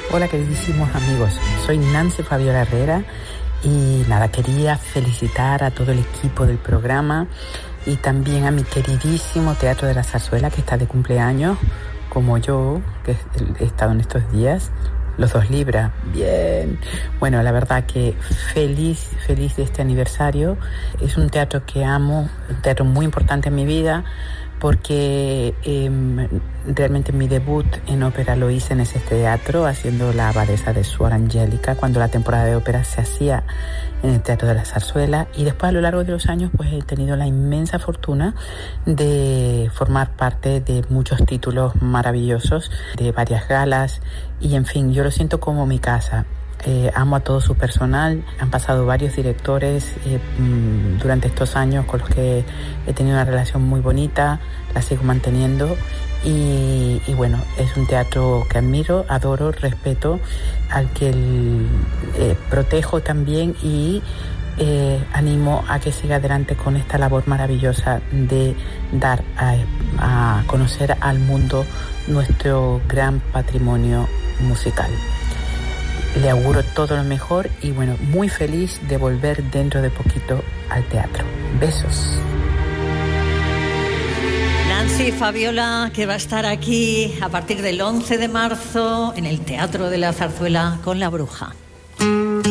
Hola queridísimos amigos, soy Nancy Fabiola Herrera y nada, quería felicitar a todo el equipo del programa y también a mi queridísimo Teatro de la Zarzuela que está de cumpleaños, como yo, que he estado en estos días. Los 2 Libras, bien. Bueno, la verdad que feliz de este aniversario. Es un teatro que amo, un teatro muy importante en mi vida, porque realmente mi debut en ópera lo hice en ese teatro, haciendo la abadesa de Suor Angélica, cuando la temporada de ópera se hacía en el Teatro de la Zarzuela. Y después, a lo largo de los años, pues he tenido la inmensa fortuna de formar parte de muchos títulos maravillosos, de varias galas, y en fin, yo lo siento como mi casa. Amo a todo su personal. Han pasado varios directores durante estos años con los que he tenido una relación muy bonita, la sigo manteniendo y bueno, es un teatro que admiro, adoro, respeto, al que protejo también y animo a que siga adelante con esta labor maravillosa de dar a conocer al mundo nuestro gran patrimonio musical. Le auguro todo lo mejor y bueno, muy feliz de volver dentro de poquito al teatro. Besos. Nancy Fabiola, que va a estar aquí a partir del 11 de marzo en el Teatro de la Zarzuela con La Bruja.